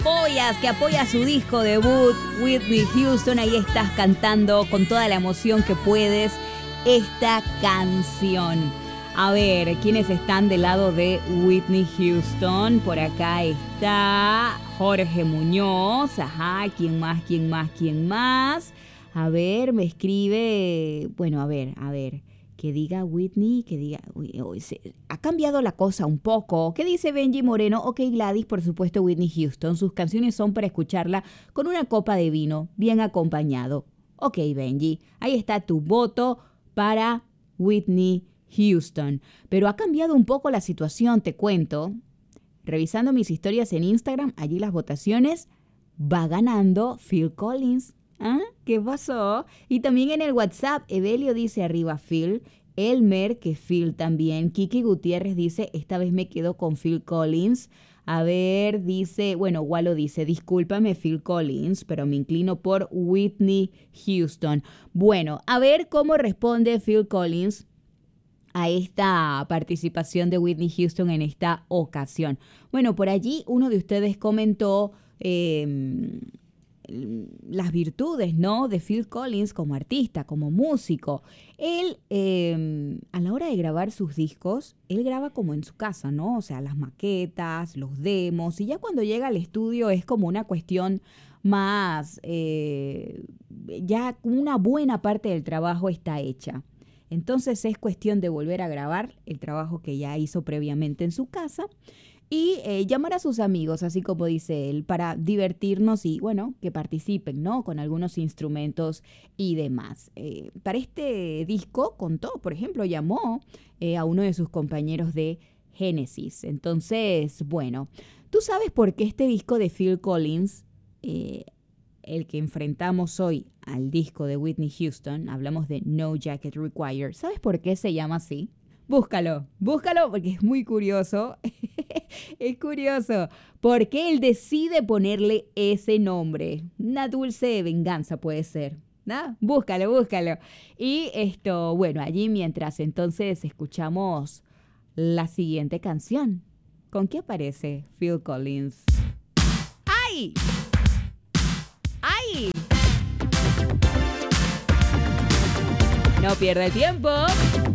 que apoya su disco debut, Whitney Houston. Ahí estás cantando con toda la emoción que puedes esta canción. A ver, ¿quiénes están del lado de Whitney Houston? Por acá está Jorge Muñoz. Ajá, ¿quién más? A ver, me escribe... Bueno, a ver. Que diga Whitney, que diga... ha cambiado la cosa un poco. ¿Qué dice Benji Moreno? Ok, Gladys, por supuesto, Whitney Houston. Sus canciones son para escucharla con una copa de vino, bien acompañado. Ok, Benji, ahí está tu voto para Whitney Houston. Pero ha cambiado un poco la situación, te cuento. Revisando mis historias en Instagram, allí las votaciones, va ganando Phil Collins. ¿Ah? ¿Qué pasó? Y también en el WhatsApp, Evelio dice arriba Phil, Elmer, que Phil también, Kiki Gutiérrez dice, esta vez me quedo con Phil Collins. A ver, dice, bueno, Walo dice, discúlpame Phil Collins, pero me inclino por Whitney Houston. Bueno, a ver cómo responde Phil Collins a esta participación de Whitney Houston en esta ocasión. Bueno, por allí uno de ustedes comentó las virtudes, ¿no?, de Phil Collins como artista, como músico. Él, a la hora de grabar sus discos, él graba como en su casa, ¿no? O sea, las maquetas, los demos, y ya cuando llega al estudio es como una cuestión más, ya una buena parte del trabajo está hecha. Entonces es cuestión de volver a grabar el trabajo que ya hizo previamente en su casa y llamar a sus amigos, así como dice él, para divertirnos y, bueno, que participen, ¿no?, con algunos instrumentos y demás. Para este disco contó, por ejemplo, llamó a uno de sus compañeros de Genesis. Entonces, bueno, ¿tú sabes por qué este disco de Phil Collins, el que enfrentamos hoy al disco de Whitney Houston, hablamos de No Jacket Required, ¿sabes por qué se llama así? Búscalo porque es muy curioso. Es curioso porque él decide ponerle ese nombre. Una dulce venganza puede ser, ¿no? Búscalo. Y esto, bueno, allí mientras entonces escuchamos la siguiente canción. ¿Con qué aparece Phil Collins? ¡Ay! ¡Ay! No pierda el tiempo.